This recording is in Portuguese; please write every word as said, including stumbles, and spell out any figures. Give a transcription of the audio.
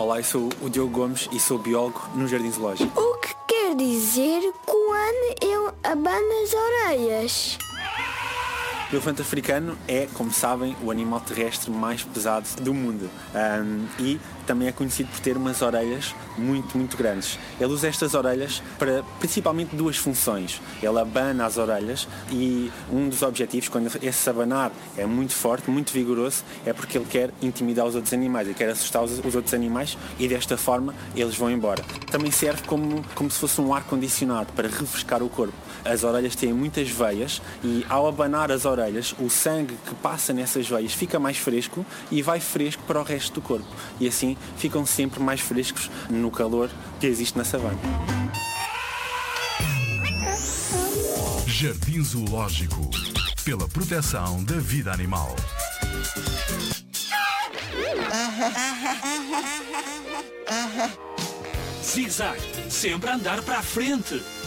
Olá, eu sou o Diogo Gomes e sou biólogo no Jardim Zoológico. O que quer dizer quando eu abano as orelhas? O elefante africano é, como sabem, o animal terrestre mais pesado do mundo um, e também é conhecido por ter umas orelhas muito, muito grandes. Ele usa estas orelhas para principalmente duas funções. Ele abana as orelhas e um dos objetivos, quando esse abanar é muito forte, muito vigoroso, é porque ele quer intimidar os outros animais, ele quer assustar os, os outros animais e desta forma eles vão embora. Também serve como, como se fosse um ar-condicionado para refrescar o corpo. As orelhas têm muitas veias e ao abanar as orelhas, o sangue que passa nessas veias fica mais fresco e vai fresco para o resto do corpo. E assim ficam sempre mais frescos no calor que existe na savana. Jardim Zoológico, pela proteção da vida animal. Zig-Zag, sempre a andar para a frente.